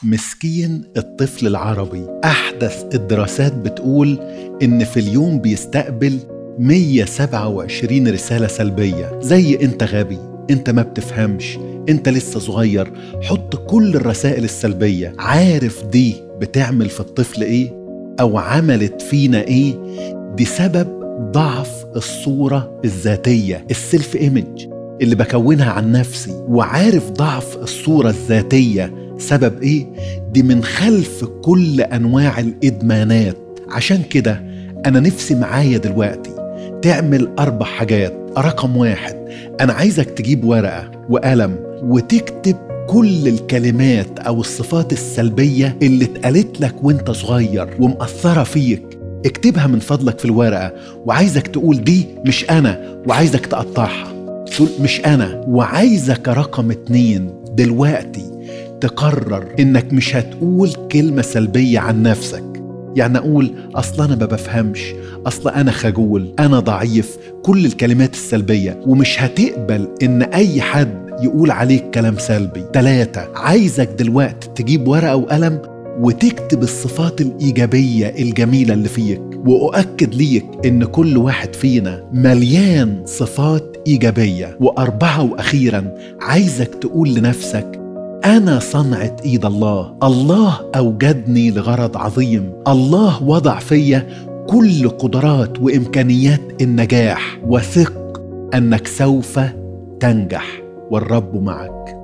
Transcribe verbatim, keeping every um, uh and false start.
مسكين الطفل العربي. أحدث الدراسات بتقول إن في اليوم بيستقبل مية وسبعة وعشرين رسالة سلبية، زي أنت غبي، أنت ما بتفهمش، أنت لسه صغير. حط كل الرسائل السلبية. عارف دي بتعمل في الطفل إيه أو عملت فينا إيه؟ دي سبب ضعف الصورة الذاتية، السيلف إيمج اللي بكونها عن نفسي. وعارف ضعف الصورة الذاتية سبب إيه؟ دي من خلف كل أنواع الإدمانات. عشان كده أنا نفسي معايا دلوقتي تعمل أربع حاجات. رقم واحد، أنا عايزك تجيب ورقة وقلم وتكتب كل الكلمات أو الصفات السلبية اللي اتقالت لك وانت صغير ومأثرة فيك. اكتبها من فضلك في الورقة، وعايزك تقول دي مش أنا، وعايزك تقطعها تقول مش أنا. وعايزك رقم اتنين دلوقتي تقرر إنك مش هتقول كلمة سلبية عن نفسك. يعني أقول أصل أنا ما بفهمش، أصل أنا خجول، أنا ضعيف، كل الكلمات السلبية. ومش هتقبل إن أي حد يقول عليك كلام سلبي. تلاتة، عايزك دلوقتي تجيب ورقة وقلم وتكتب الصفات الإيجابية الجميلة اللي فيك. وأؤكد ليك إن كل واحد فينا مليان صفات إيجابية. وأربعة وأخيرا، عايزك تقول لنفسك أنا صنعة إيد الله، الله أوجدني لغرض عظيم، الله وضع فيا كل قدرات وإمكانيات النجاح، وثق أنك سوف تنجح والرب معك.